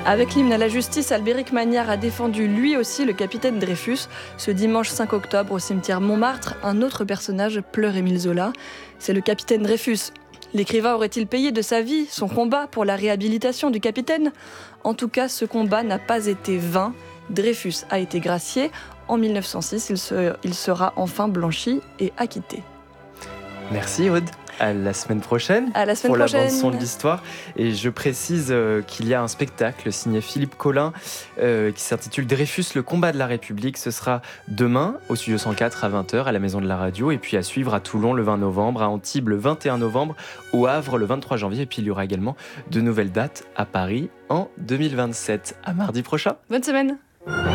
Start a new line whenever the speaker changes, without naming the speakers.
Avec l'hymne à la justice, Albéric Magnard a défendu lui aussi le capitaine Dreyfus. Ce dimanche 5 octobre, au cimetière Montmartre, un autre personnage pleure Émile Zola. C'est le capitaine Dreyfus. L'écrivain aurait-il payé de sa vie son combat pour la réhabilitation du capitaine ? En tout cas, ce combat n'a pas été vain. Dreyfus a été gracié. En 1906, il sera enfin blanchi et acquitté.
Merci Aude. À la semaine prochaine
À la semaine
pour
prochaine.
la bande-son de l'histoire. Et je précise qu'il y a un spectacle signé Philippe Collin qui s'intitule Dreyfus, le combat de la République. Ce sera demain au Studio 104 à 20h à la Maison de la Radio. Et puis à suivre à Toulon le 20 novembre, à Antibes le 21 novembre, au Havre le 23 janvier. Et puis il y aura également de nouvelles dates à Paris en 2027. À mardi prochain.
Bonne semaine.